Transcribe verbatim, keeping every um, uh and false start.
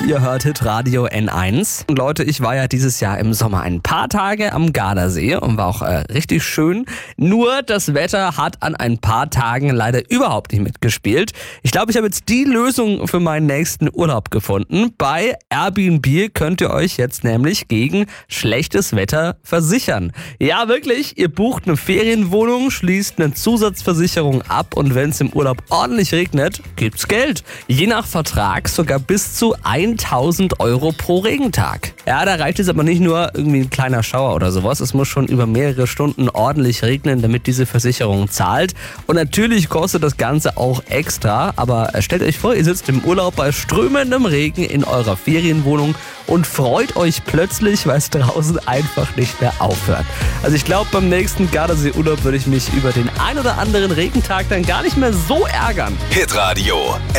Ihr hört Hitradio N eins. Und Leute, ich war ja dieses Jahr im Sommer ein paar Tage am Gardasee und war auch äh, richtig schön. Nur das Wetter hat an ein paar Tagen leider überhaupt nicht mitgespielt. Ich glaube, ich habe jetzt die Lösung für meinen nächsten Urlaub gefunden. Bei Airbnb könnt ihr euch jetzt nämlich gegen schlechtes Wetter versichern. Ja, wirklich, ihr bucht eine Ferienwohnung, schließt eine Zusatzversicherung ab und wenn es im Urlaub ordentlich regnet, gibt's Geld. Je nach Vertrag sogar bis zu tausend Euro pro Regentag. Ja, da reicht es aber nicht nur irgendwie ein kleiner Schauer oder sowas. Es muss schon über mehrere Stunden ordentlich regnen, damit diese Versicherung zahlt. Und natürlich kostet das Ganze auch extra. Aber stellt euch vor, ihr sitzt im Urlaub bei strömendem Regen in eurer Ferienwohnung und freut euch plötzlich, weil es draußen einfach nicht mehr aufhört. Also ich glaube, beim nächsten Gardasee-Urlaub würde ich mich über den ein oder anderen Regentag dann gar nicht mehr so ärgern. Hitradio